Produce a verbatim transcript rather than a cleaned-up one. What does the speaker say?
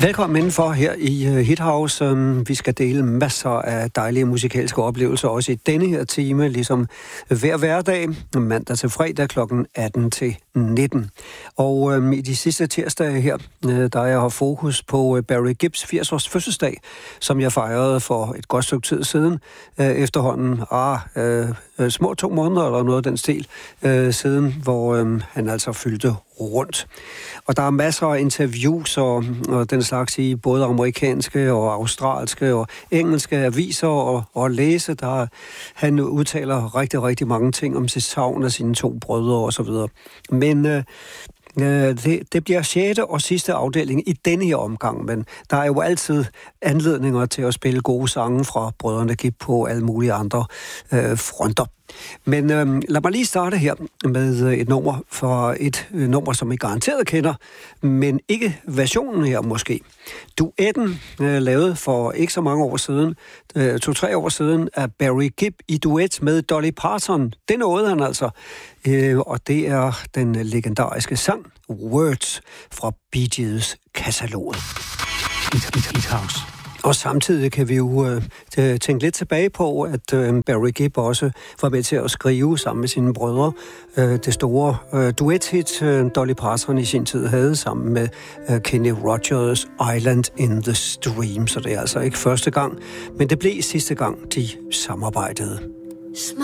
Velkommen indenfor her i Hithouse. Vi skal dele masser af dejlige musikalske oplevelser, også i denne her time, ligesom hver hverdag, mandag til fredag klokken atten til nitten. Og øhm, i de sidste tirsdage her, øh, der jeg har fokus på Barry Gibbs firs års fødselsdag, som jeg fejrede for et godt stykke tid siden, øh, efterhånden ah, øh, små to måneder eller noget af den stil øh, siden, hvor øh, han altså fyldte rundt. Og der er masser af interviews og, og den slags i både amerikanske og australske og engelske aviser og, og læse, der han udtaler rigtig, rigtig mange ting om sit savn af sine to brødre og så videre. Men øh, det, det bliver sjette og sidste afdeling i denne her omgang, men der er jo altid anledninger til at spille gode sange fra brødrene Gibb på alle mulige andre øh, fronter. Men øh, lad mig lige starte her med et nummer for et øh, nummer, som I garanteret kender, men ikke versionen her måske. Duetten øh, lavet for ikke så mange år siden, øh, to-tre år siden, af Barry Gibb i duet med Dolly Parton. Det nåede han altså, øh, og det er den legendariske sang Words fra Bee Gees kataloget. Hithouse. Og samtidig kan vi jo øh, tænke lidt tilbage på, at øh, Barry Gibb også var med til at skrive sammen med sine brødre øh, det store øh, duet-hit, øh, Dolly Parton i sin tid havde sammen med øh, Kenny Rogers' Island in the Stream. Så det er altså ikke første gang, men det blev sidste gang, de samarbejdede.